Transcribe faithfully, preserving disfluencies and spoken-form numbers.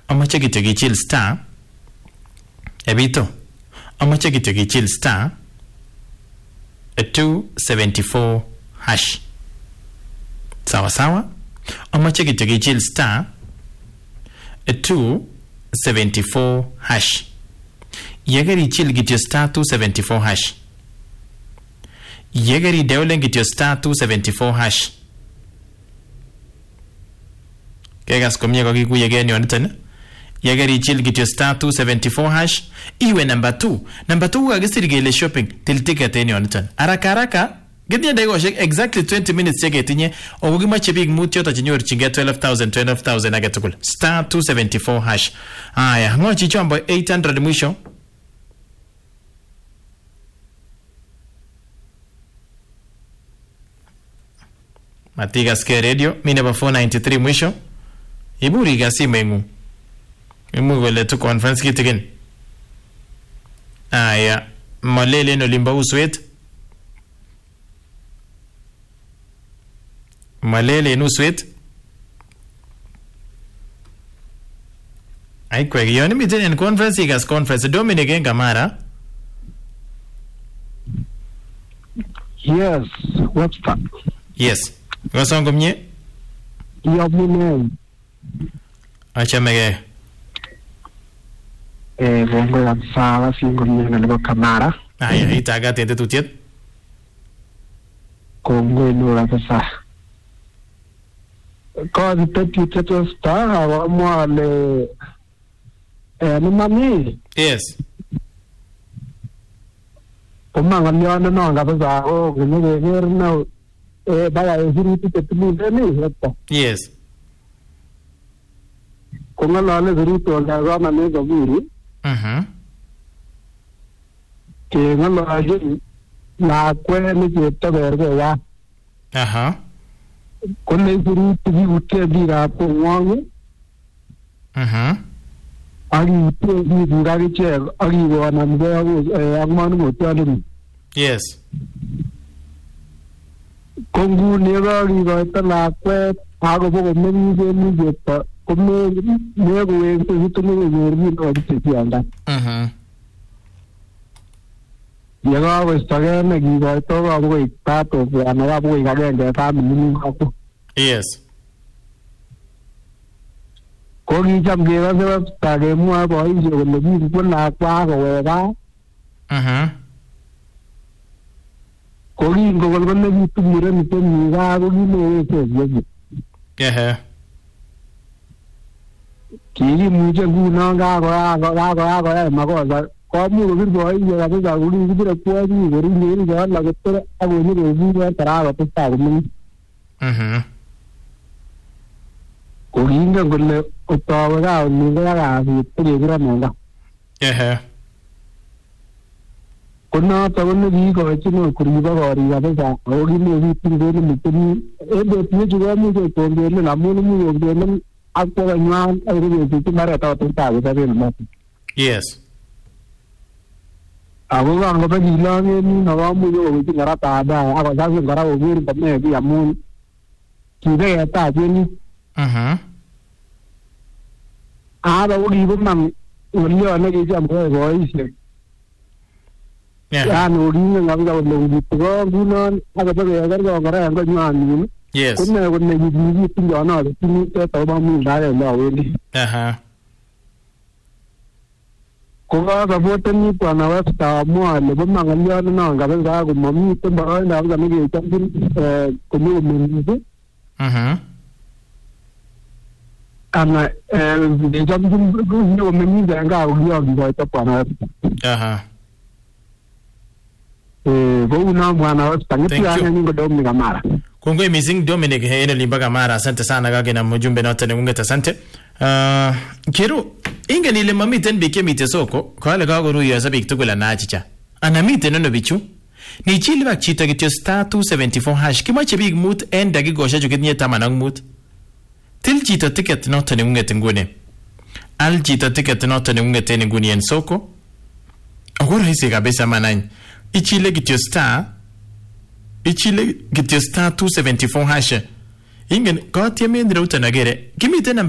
amache kityo kichil star ebito amache kityo kichil star two seventy-four hash. Sawa sawa, amache kityo kichil star two seventy-four hash. Yegeri chil kityo star two seventy-four hash. Yegeri deulen kityo star two seventy-four hash. Kegas komye kokikuye gen yoniton. Yegeri chil kityo star two seventy-four hash. Iwe number two. Number two kakisir kele shopping till ticket en yoniton. Haraka haraka Gidya daikoshek exactly twenty minutes cheke tinye o kimache big mut yoto chenyorchingei twelve thousand twelve thousand age tugul star two seventy-four hash. Haya, ngo chichombo eight hundred mwisho. Matiga Scare Radio mine ba four ninety-three mwisho. Iburi gasi mengu. Imu gole tu conference kitigen. Haya, malele no limba uswet. Malele nuswet. Ai kwegi yoni miten en conference igas conference Dominic en Kamara. Yes, what's that? Yes. Wasongo mnye? Yobune. Achamege. Eh, bongo ya sala singo mnye nebo Kamara. Aya, itaga tente tutiet. Kongo nura pesa. Cause petit teto star awa mwale eh ni mami. Yes. Kumanga nyona no ngapesa o ngene ngere no eh baya eziri tetu ni hata. Yes. Kumanga le ziri to ngaga na ne gaburi. Mhm. Ke ngalo aje na kwene ni jeta berge ya. Aha. Kone ziri tugi utte bira ko wangu. Mhm. Ari to bi ngari che ari wana mbe eh agmanu motani. Yes. Kongu nega riga tala kwe ago bogo meni je ni jeta komme nego we to hitu ni ngi no tsi anda. Mhm. Yaga we staga na gi ga to ga go ita to ya na ga go ga ga ta mi ni ko. Yes. Ko gi jam ge ga se ta ge mu a bo i je le bi ko na kwa go we ga. Mhm. Ko gi go go ne bi tu mi re mi to mi ga go gi ne se ye. Yeah. Kiri mu je gu na ga go ga go ga go ma go ga ko mu go bo i ga ga gu ni bi re ko ni go ni ni ga la go to a go ni go ni ga tara ga to ta go. Mhm. Ko ringa golle o to ga ni ga ga bi to gira mo ga. Yeah. Ko na to ne bi go chi no ku ri ba go ri ga ba o gi ni bi ti go ni ti ni e de ti ju ga mu je to ge na mu ni yo ge na a ko ga nya a ri ji ti mara ta to ta ga be ma. Yes. Ago ga ngo ba ni la ni na wa mu yo ti ngara ta da a ga ga ngara o gi ba me bi amun ki de ta je ni. Mhm. A ba o gi bu man o ni yo na ge jam ko go i se. Yeah. Ya no ri na ga ga lo di to gu na a ga ba ga ga ga ngara ga nya ni. Yes. Ko na ko na ni ni ti yo na ti ni te to ba mu da le na we ni. Aha. Ko ga ga bo te ni pa na wa sta mo le bo ma ga yo na ga ba ga ko mo mi te ba na ga mi ge ta tin eh ko ni mo ni ni. Mhm. Ana eh de jam tin ko ni mo mi ga ga o yo ga ta pa na. Aha. Eh go na mwana wa sta ni ya ni go do mi ga mara. Kongwe missing Dominic ene limbaga mara asante sana gage na mjumbe na tena ngeta asante. Uh, Kiru inge nile mamiten bike mite soko kwa le gago ruyo asabi kitugula na achicha. Ana mite nono bichu. Ni chili bak chita kityo star two seventy-four hash kima big mood en dagi gosha jukit nye tamanang mood. Til chita ticket no tene ngete ngune. Al chita ticket no tene ngete nguni en soko. Ogoro hisi kabisa manany. Ichile kityo star Ichile kityo star two seventy-four hash. Ingen kwa tiya mendira utanagere. Kimi tena